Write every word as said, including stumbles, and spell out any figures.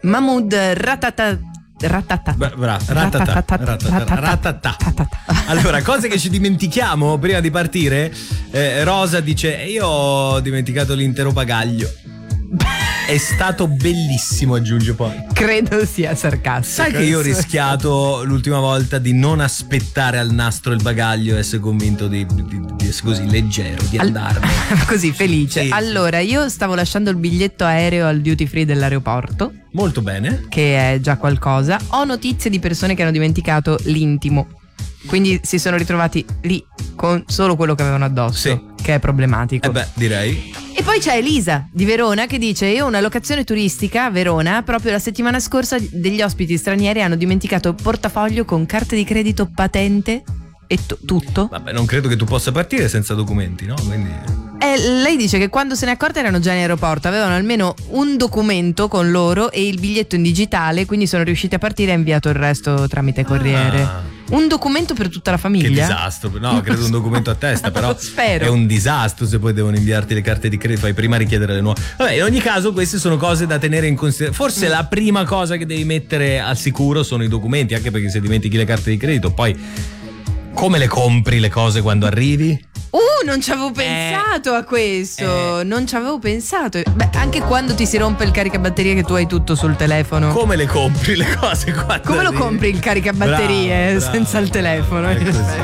Mahmood Ratata Ratata. Bra- bra- ratata, ratata, ratata. Allora, cose che ci dimentichiamo prima di partire. eh, Rosa dice: io ho dimenticato l'intero bagaglio. È stato bellissimo, aggiunge poi. Credo sia sarcastico. Sai che io ho rischiato l'ultima volta di non aspettare al nastro il bagaglio e essere convinto di, di, di essere così leggero, di Al- andarne. Così felice. Sì, allora, io stavo lasciando il biglietto aereo al duty free dell'aeroporto, Molto bene. che è già qualcosa. Ho notizie di persone che hanno dimenticato l'intimo, quindi si sono ritrovati lì con solo quello che avevano addosso, Sì. che è problematico. Eh beh, direi. E poi c'è Elisa di Verona che dice: io ho una locazione turistica a Verona, proprio la settimana scorsa degli ospiti stranieri hanno dimenticato portafoglio con carte di credito, patente e t- tutto. Vabbè, non credo che tu possa partire senza documenti, no? Quindi. E lei dice che quando se ne è accorta erano già in aeroporto, avevano almeno un documento con loro e il biglietto in digitale, quindi sono riusciti a partire e ha inviato il resto tramite corriere. Ah. Un documento per tutta la Che famiglia? disastro. No, credo un documento a testa, però Spero. è un disastro se poi devono inviarti le carte di credito, fai prima richiedere le nuove. Vabbè, in ogni caso queste sono cose da tenere in considerazione. Forse la prima cosa che devi mettere al sicuro sono i documenti, anche perché se dimentichi le carte di credito, poi come le compri le cose quando arrivi? Uh, non ci avevo pensato a questo. eh. Non ci avevo pensato. Beh, anche quando ti si rompe il caricabatterie che tu hai tutto sul telefono. Come le compri le cose quando Come lo arrivi? compri il caricabatterie Brava, brava. senza il telefono? È così.